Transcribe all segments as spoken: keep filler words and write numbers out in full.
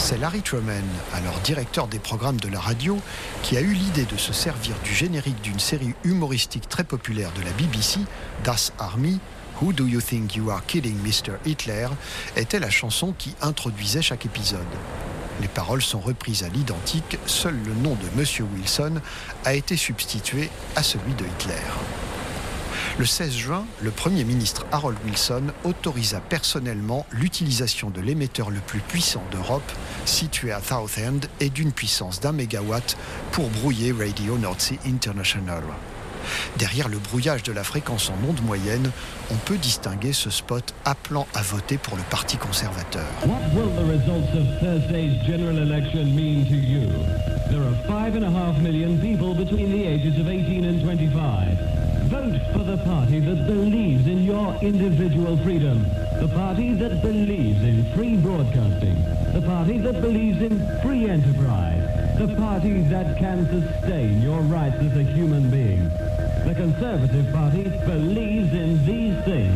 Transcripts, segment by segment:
C'est Larry Truman, alors directeur des programmes de la radio, qui a eu l'idée de se servir du générique d'une série humoristique très populaire de la B B C, Das Army, Who Do You Think You Are Kidding, mister Hitler, était la chanson qui introduisait chaque épisode. Les paroles sont reprises à l'identique, seul le nom de Monsieur Wilson a été substitué à celui de Hitler. Le seize juin, le Premier ministre Harold Wilson autorisa personnellement l'utilisation de l'émetteur le plus puissant d'Europe, situé à Southend et d'une puissance d'un mégawatt, pour brouiller Radio North Sea International. Derrière le brouillage de la fréquence en onde moyenne, on peut distinguer ce spot appelant à voter pour le Parti conservateur. What will the results of Thursday's general election mean to you? There are five and a half million people between the ages of eighteen and twenty-five. Vote for the party that believes in your individual freedom. The party that believes in free broadcasting. The party that believes in free enterprise. The party that can sustain your rights as a human being. The Conservative Party believes in these things.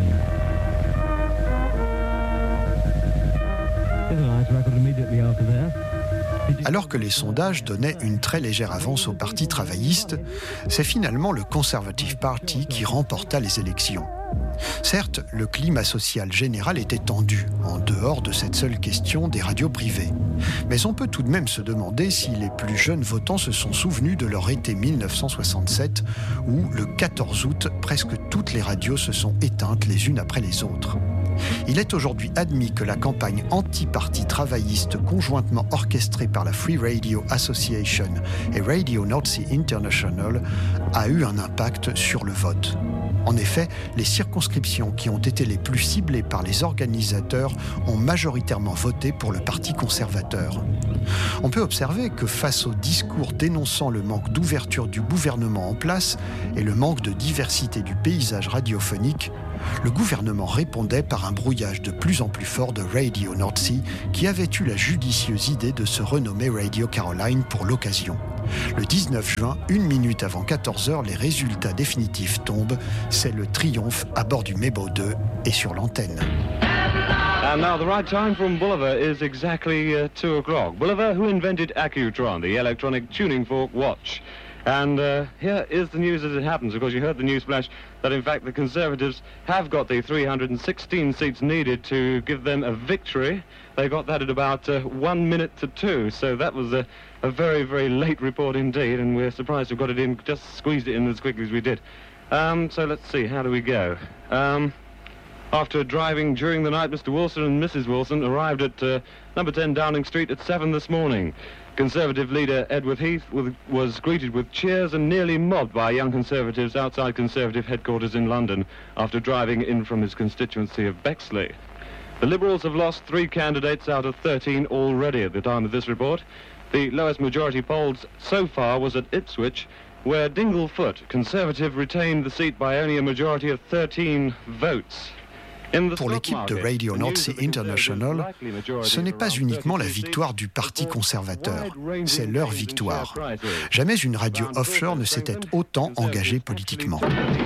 There's a nice record immediately after there. Alors que les sondages donnaient une très légère avance au Parti travailliste, c'est finalement le Conservative Party qui remporta les élections. Certes, le climat social général était tendu, en dehors de cette seule question des radios privées. Mais on peut tout de même se demander si les plus jeunes votants se sont souvenus de leur été mille neuf cent soixante-sept, où, le quatorze août, presque toutes les radios se sont éteintes les unes après les autres. Il est aujourd'hui admis que la campagne anti-parti travailliste conjointement orchestrée par la Free Radio Association et Radio North Sea International a eu un impact sur le vote. En effet, les circonscriptions qui ont été les plus ciblées par les organisateurs ont majoritairement voté pour le Parti conservateur. On peut observer que face au discours dénonçant le manque d'ouverture du gouvernement en place et le manque de diversité du paysage radiophonique, le gouvernement répondait par un brouillage de plus en plus fort de Radio North Sea, qui avait eu la judicieuse idée de se renommer Radio Caroline pour l'occasion. Le dix-neuf juin, une minute avant quatorze heures, les résultats définitifs tombent. C'est le triomphe à bord du Mebo deux et sur l'antenne. And now the right time from Bulliver is exactly uh, two o'clock. Bulliver, who invented Accutron, the electronic tuning fork watch. And uh, here is the news as it happens. Of course, you heard the news flash that, in fact, the Conservatives have got the three hundred sixteen seats needed to give them a victory. They got that at about uh, one minute to two. So that was a, a very, very late report indeed, and we're surprised to have got it in, just squeezed it in as quickly as we did. Um, so let's see, how do we go? Um, after driving during the night, Mister Wilson and Missus Wilson arrived at uh, number ten Downing Street at seven this morning. Conservative leader Edward Heath was greeted with cheers and nearly mobbed by young Conservatives outside Conservative headquarters in London after driving in from his constituency of Bexley. The Liberals have lost three candidates out of thirteen already at the time of this report. The lowest majority polls so far was at Ipswich, where Dinglefoot, Conservative, retained the seat by only a majority of thirteen votes. Pour l'équipe de Radio North Sea International, ce n'est pas uniquement la victoire du Parti conservateur, c'est leur victoire. Jamais une radio offshore ne s'était autant engagée politiquement.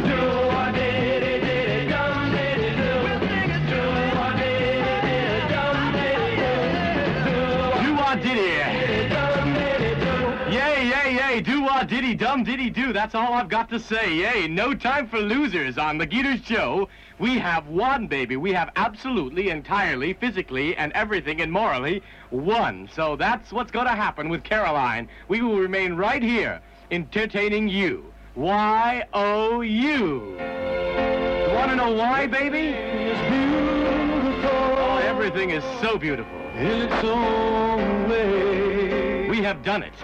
Diddy dum diddy do, that's all I've got to say. Yay, no time for losers on the Geeters Show. We have won, baby. We have absolutely, entirely, physically, and everything and morally won. So that's what's going to happen with Caroline. We will remain right here, entertaining you. Y O U. You want to know why, baby? It's beautiful. Oh, everything is so beautiful. In its own way. We have done it.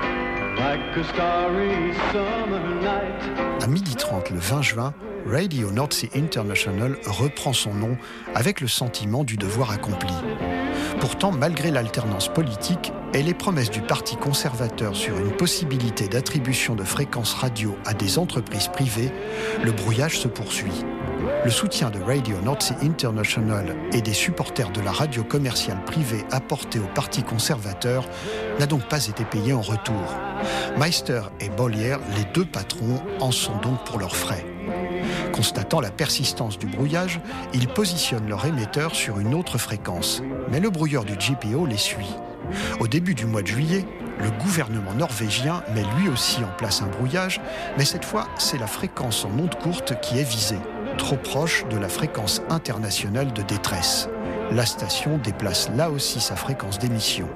À midi trente le vingt juin, Radio North Sea International reprend son nom avec le sentiment du devoir accompli. Pourtant, malgré l'alternance politique et les promesses du Parti conservateur sur une possibilité d'attribution de fréquences radio à des entreprises privées, le brouillage se poursuit. Le soutien de Radio North Sea International et des supporters de la radio commerciale privée apportée au Parti conservateur n'a donc pas été payé en retour. Meister et Bollier, les deux patrons, en sont donc pour leurs frais. Constatant la persistance du brouillage, ils positionnent leur émetteur sur une autre fréquence. Mais le brouilleur du G P O les suit. Au début du mois de juillet, le gouvernement norvégien met lui aussi en place un brouillage, mais cette fois, c'est la fréquence en ondes courtes qui est visée, trop proche de la fréquence internationale de détresse. La station déplace là aussi sa fréquence d'émission.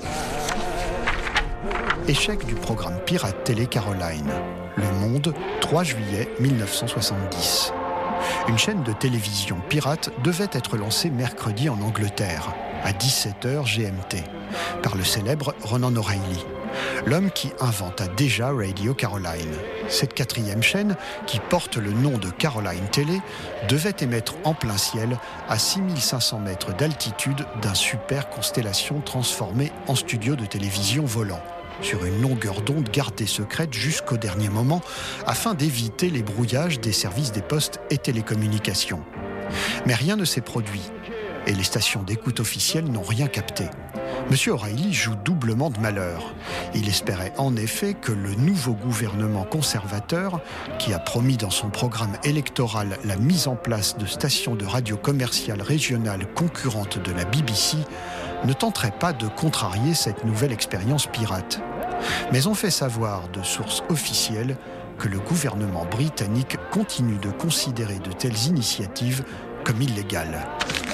Échec du programme pirate Télé Caroline. Le Monde, trois juillet mille neuf cent soixante-dix. Une chaîne de télévision pirate devait être lancée mercredi en Angleterre, à dix-sept heures G M T, par le célèbre Ronan O'Reilly, l'homme qui inventa déjà Radio Caroline. Cette quatrième chaîne, qui porte le nom de Caroline Télé, devait émettre en plein ciel à six mille cinq cents mètres d'altitude d'un super constellation transformé en studio de télévision volant, sur une longueur d'onde gardée secrète jusqu'au dernier moment, afin d'éviter les brouillages des services des postes et télécommunications. Mais rien ne s'est produit, et les stations d'écoute officielles n'ont rien capté. Monsieur O'Reilly joue doublement de malheur. Il espérait en effet que le nouveau gouvernement conservateur, qui a promis dans son programme électoral la mise en place de stations de radio commerciales régionales concurrentes de la B B C, ne tenterait pas de contrarier cette nouvelle expérience pirate. Mais on fait savoir de sources officielles que le gouvernement britannique continue de considérer de telles initiatives comme illégales.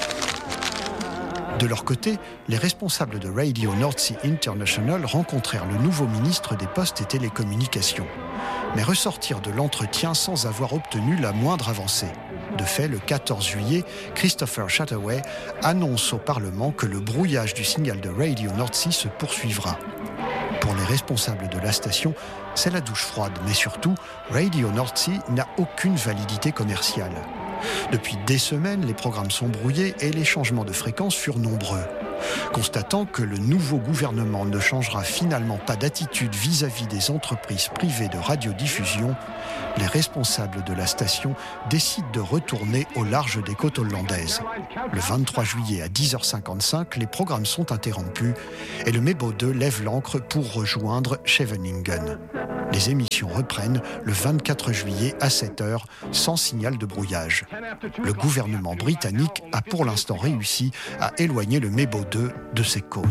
De leur côté, les responsables de Radio North Sea International rencontrèrent le nouveau ministre des Postes et Télécommunications, mais ressortirent de l'entretien sans avoir obtenu la moindre avancée. De fait, le quatorze juillet, Christopher Chataway annonce au Parlement que le brouillage du signal de Radio North Sea se poursuivra. Pour les responsables de la station, c'est la douche froide, mais surtout, Radio North Sea n'a aucune validité commerciale. Depuis des semaines, les programmes sont brouillés et les changements de fréquence furent nombreux. Constatant que le nouveau gouvernement ne changera finalement pas d'attitude vis-à-vis des entreprises privées de radiodiffusion, les responsables de la station décident de retourner au large des côtes hollandaises. Le vingt-trois juillet à dix heures cinquante-cinq, les programmes sont interrompus et le Mebo deux lève l'ancre pour rejoindre Scheveningen. Les émissions reprennent le vingt-quatre juillet à sept heures, sans signal de brouillage. Le gouvernement britannique a pour l'instant réussi à éloigner le Mebo deux de ses côtes.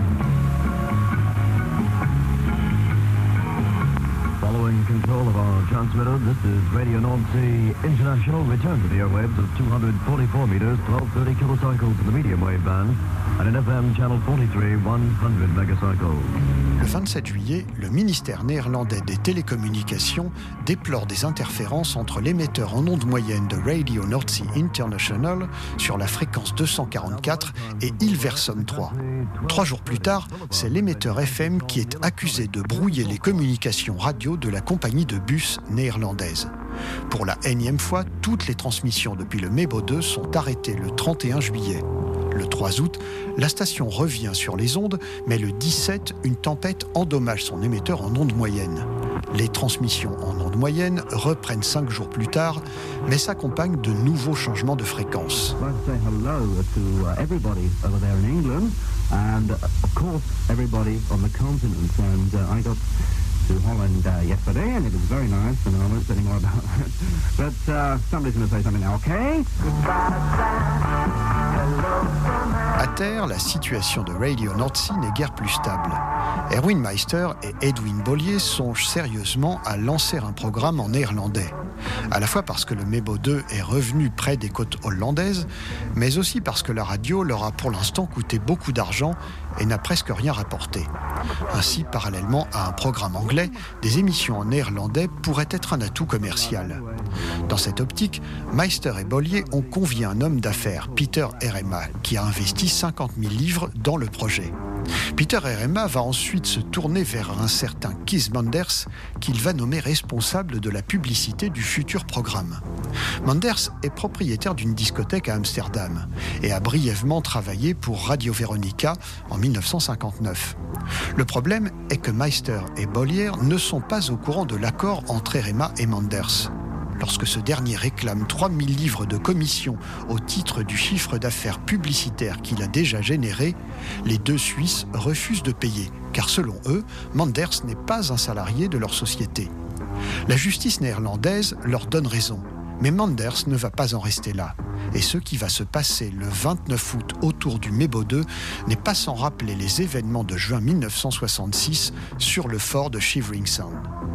Following control of our transmitter, this is Radio North Sea International. Return to the airwaves of two hundred forty-four meters, twelve thirty kilocycles in the medium wave band, and in F M channel forty-three, one hundred megacycles. Le vingt-sept juillet, le ministère néerlandais des télécommunications déplore des interférences entre l'émetteur en ondes moyennes de Radio North Sea International sur la fréquence deux cent quarante-quatre et Hilversum trois. Trois jours plus tard, c'est l'émetteur F M qui est accusé de brouiller les communications radio de la compagnie de bus néerlandaise. Pour la énième fois, toutes les transmissions depuis le Mebo deux sont arrêtées le trente et un juillet. Le trois août, la station revient sur les ondes, mais le dix-sept, une tempête endommage son émetteur en ondes moyennes. Les transmissions en ondes moyennes reprennent cinq jours plus tard, mais s'accompagnent de nouveaux changements de fréquence. To Holland uh, yesterday, and it was very nice, and I won't say any more about it. But uh, somebody's going to say something now, okay? À terre, la situation de Radio North Sea n'est guère plus stable. Erwin Meister et Edwin Bollier songent sérieusement à lancer un programme en néerlandais. À la fois parce que le Mebo deux est revenu près des côtes hollandaises, mais aussi parce que la radio leur a pour l'instant coûté beaucoup d'argent et n'a presque rien rapporté. Ainsi, parallèlement à un programme anglais, des émissions en néerlandais pourraient être un atout commercial. Dans cette optique, Meister et Bollier ont convié un homme d'affaires, Peter Erema, qui a investi cinquante mille livres dans le projet. Peter Erema va ensuite se tourner vers un certain Kees Manders, qu'il va nommer responsable de la publicité du futur programme. Manders est propriétaire d'une discothèque à Amsterdam et a brièvement travaillé pour Radio Veronica en mille neuf cent cinquante-neuf. Le problème est que Meister et Bollier ne sont pas au courant de l'accord entre Erema et Manders. Lorsque ce dernier réclame trois mille livres de commission au titre du chiffre d'affaires publicitaire qu'il a déjà généré, les deux Suisses refusent de payer, car selon eux, Manders n'est pas un salarié de leur société. La justice néerlandaise leur donne raison, Mais Manders ne va pas en rester là. Et ce qui va se passer le vingt-neuf août autour du Mebo deux n'est pas sans rappeler les événements de juin mille neuf cent soixante-six sur le fort de Shivering Sand.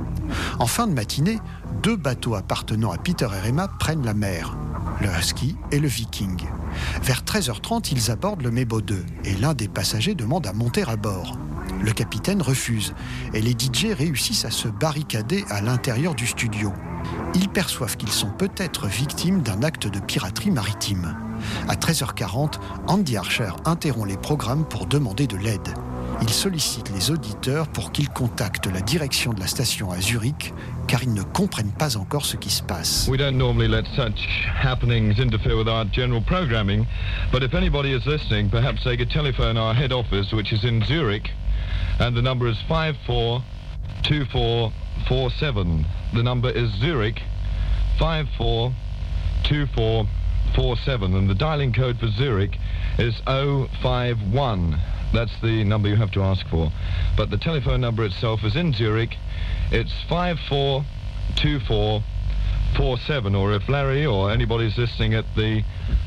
En fin de matinée, deux bateaux appartenant à Peter et Emma prennent la mer, le Husky et le Viking. Vers treize heures trente, ils abordent le Mebo deux et l'un des passagers demande à monter à bord. Le capitaine refuse et les D J réussissent à se barricader à l'intérieur du studio. Ils perçoivent qu'ils sont peut-être victimes d'un acte de piraterie maritime. À treize heures quarante, Andy Archer interrompt les programmes pour demander de l'aide. Il sollicite les auditeurs pour qu'ils contactent la direction de la station à Zurich, car ils ne comprennent pas encore ce qui se passe. We don't normally let such happenings interfere with our general programming, but if anybody is listening, perhaps they could telephone our head office, which is in Zurich, and the number is five four two four four seven. The number is Zurich five four two four four seven, and the dialing code for Zurich is zero five one. That's the number you have to ask for. But the telephone number itself is in Zurich. It's five four two four four seven, or if Larry or anybody's listening at the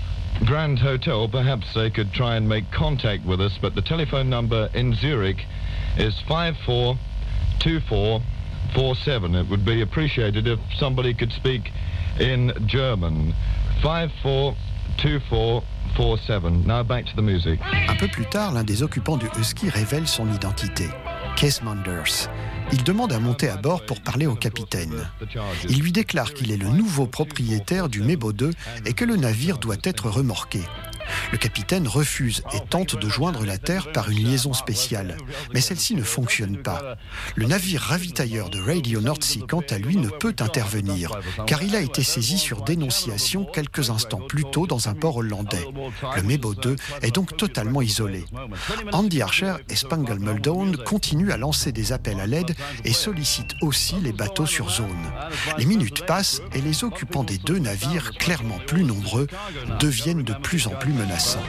Grand Hotel, perhaps they could try and make contact with us, but the telephone number in Zurich is five four two four four seven. It would be appreciated if somebody could speak in German. five four two four four seven. Now back to the music. Un peu plus tard, l'un des occupants du Husky révèle son identité, Kees Manders. Il demande à monter à bord pour parler au capitaine. Il lui déclare qu'il est le nouveau propriétaire du Mebo deux et que le navire doit être remorqué. Le capitaine refuse et tente de joindre la terre par une liaison spéciale. Mais celle-ci ne fonctionne pas. Le navire ravitailleur de Radio North Sea, quant à lui, ne peut intervenir, car il a été saisi sur dénonciation quelques instants plus tôt dans un port hollandais. Le Mebo deux est donc totalement isolé. Andy Archer et Spangle Muldoon continuent à lancer des appels à l'aide et sollicitent aussi les bateaux sur zone. Les minutes passent et les occupants des deux navires, clairement plus nombreux, deviennent de plus en plus menaçant.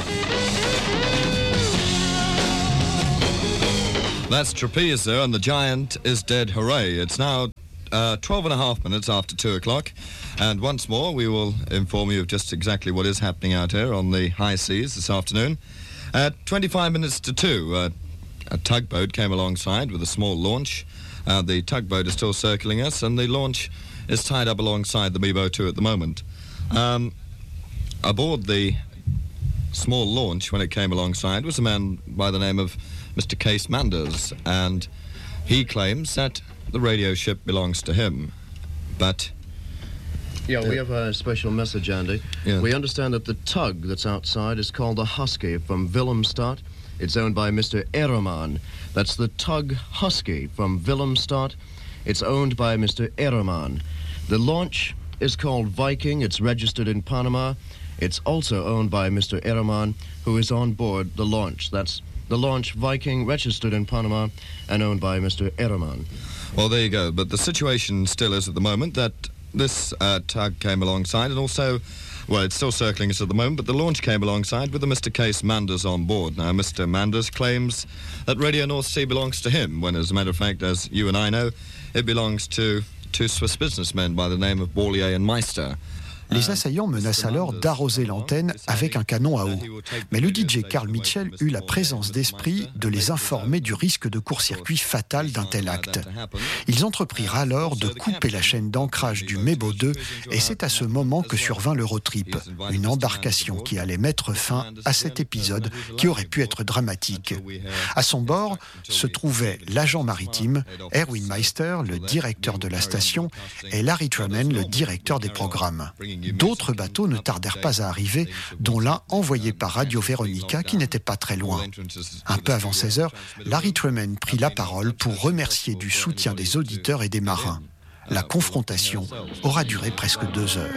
That's Trapeze there, and the giant is dead. Hooray. It's now uh, twelve and a half minutes after two o'clock, and once more we will inform you of just exactly what is happening out here on the high seas this afternoon. At twenty-five minutes to two, uh, a tugboat came alongside with a small launch. Uh, the tugboat is still circling us, and the launch is tied up alongside the Mebo two at the moment. Um, aboard the small launch, when it came alongside, was a man by the name of Mister Kees Manders, and he claims that the radio ship belongs to him. But yeah, we have a special message, Andy. Yeah. We understand that the tug that's outside is called the Husky from Willemstad. It's owned by Mister Ehrman. That's the tug Husky from Willemstad. It's owned by Mister Ehrman. The launch is called Viking. It's registered in Panama. It's also owned by Mister Ehrman, who is on board the launch. That's the launch Viking, registered in Panama and owned by Mister Ehrman. Well, there you go. But the situation still is at the moment that this uh, tug came alongside, and also, well, it's still circling us at the moment, but the launch came alongside with the Mister Kees Manders on board. Now, Mister Manders claims that Radio North Sea belongs to him, when, as a matter of fact, as you and I know, it belongs to two Swiss businessmen by the name of Borlier and Meister. Les assaillants menacent alors d'arroser l'antenne avec un canon à eau. Mais le D J Carl Mitchell eut la présence d'esprit de les informer du risque de court-circuit fatal d'un tel acte. Ils entreprirent alors de couper la chaîne d'ancrage du Mebo deux et c'est à ce moment que survint l'Eurotrip, une embarcation qui allait mettre fin à cet épisode qui aurait pu être dramatique. À son bord se trouvaient l'agent maritime, Erwin Meister, le directeur de la station, et Larry Truman, le directeur des programmes. D'autres bateaux ne tardèrent pas à arriver, dont l'un envoyé par Radio Veronica qui n'était pas très loin. Un peu avant seize heures, Larry Truman prit la parole pour remercier du soutien des auditeurs et des marins. La confrontation aura duré presque deux heures.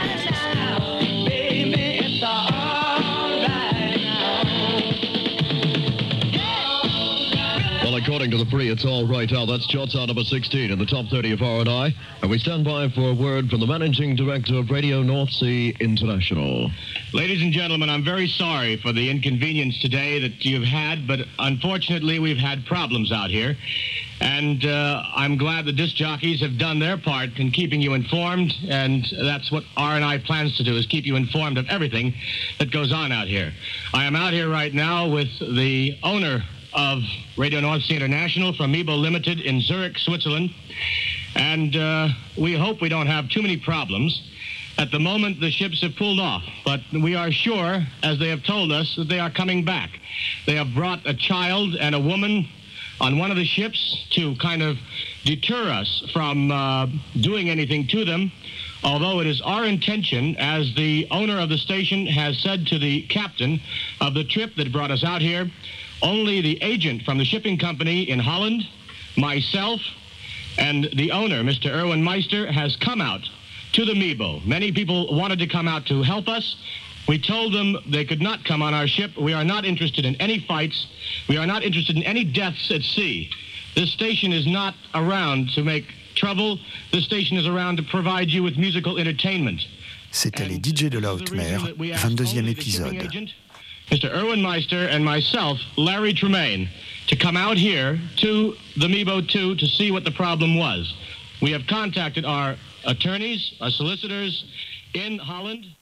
According to the free, it's all right out. That's Jotza number sixteen in the top thirty of R and I. And we stand by for a word from the Managing Director of Radio North Sea International. Ladies and gentlemen, I'm very sorry for the inconvenience today that you've had, but unfortunately we've had problems out here. And uh, I'm glad the disc jockeys have done their part in keeping you informed, and that's what R and I plans to do, is keep you informed of everything that goes on out here. I am out here right now with the owner of Radio North Sea International from Mebo Limited in Zurich, Switzerland, and uh, we hope we don't have too many problems. At the moment, the ships have pulled off, but we are sure, as they have told us, that they are coming back. They have brought a child and a woman on one of the ships to kind of deter us from uh, doing anything to them, although it is our intention, as the owner of the station has said to the captain of the trip that brought us out here, only the agent from the shipping company in Holland, myself, and the owner, Mister Erwin Meister, has come out to the Mebo. Many people wanted to come out to help us. We told them they could not come on our ship. We are not interested in any fights. We are not interested in any deaths at sea. This station is not around to make trouble. This station is around to provide you with musical entertainment. C'était les D J de la haute mer, vingt-deuxième épisode. Mister Erwin Meister and myself, Larry Tremaine, to come out here to the Mebo two to see what the problem was. We have contacted our attorneys, our solicitors in Holland.